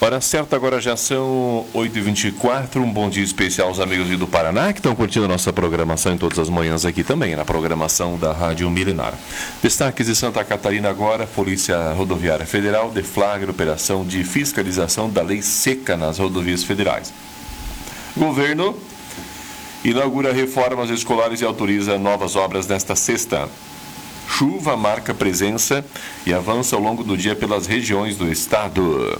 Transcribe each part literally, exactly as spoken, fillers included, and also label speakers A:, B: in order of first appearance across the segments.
A: Hora certa, agora já são oito e vinte e quatro. Um bom dia especial aos amigos do Paraná que estão curtindo a nossa programação em todas as manhãs aqui também, na programação da Rádio Milenar. Destaques de Santa Catarina agora: Polícia Rodoviária Federal deflagra operação de fiscalização da lei seca nas rodovias federais. Governo inaugura reformas escolares e autoriza novas obras nesta sexta. Chuva marca presença e avança ao longo do dia pelas regiões do estado.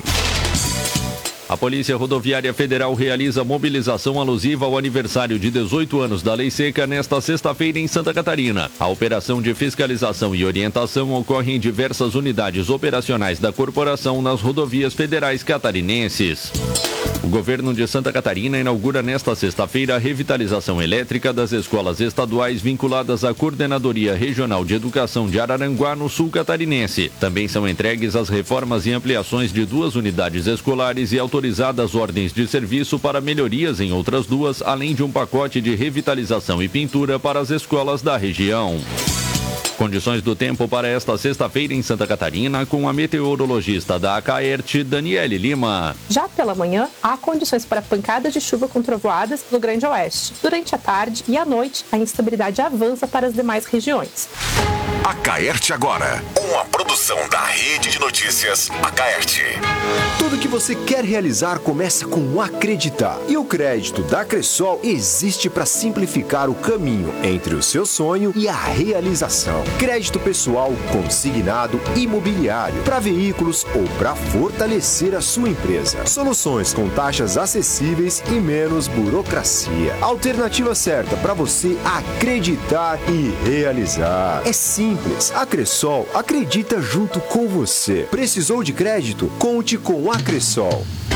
B: A Polícia Rodoviária Federal realiza mobilização alusiva ao aniversário de dezoito anos da Lei Seca nesta sexta-feira em Santa Catarina. A operação de fiscalização e orientação ocorre em diversas unidades operacionais da corporação nas rodovias federais catarinenses. O governo de Santa Catarina inaugura nesta sexta-feira a revitalização elétrica das escolas estaduais vinculadas à Coordenadoria Regional de Educação de Araranguá, no sul catarinense. Também são entregues as reformas e ampliações de duas unidades escolares e autorizadas ordens de serviço para melhorias em outras duas, além de um pacote de revitalização e pintura para as escolas da região. Condições do tempo para esta sexta-feira em Santa Catarina, com a meteorologista da Acaerte, Daniele Lima.
C: Já pela manhã, há condições para pancadas de chuva com trovoadas no Grande Oeste. Durante a tarde e à noite, a instabilidade avança para as demais regiões.
D: Acaerte agora, uma produção da Rede de Notícias Acaerte.
E: Tudo que você quer realizar começa com acreditar. E o crédito da Cressol existe para simplificar o caminho entre o seu sonho e a realização. Crédito pessoal, consignado, imobiliário, para veículos ou para fortalecer a sua empresa. Soluções com taxas acessíveis e menos burocracia. Alternativa certa para você acreditar e realizar. É simples. A Cressol acredita junto com você. Precisou de crédito? Conte com a Cressol.